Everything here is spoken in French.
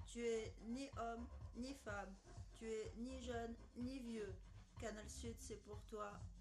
Tu es ni homme ni femme. Tu es ni jeune ni vieux. Canal Sud, c'est pour toi.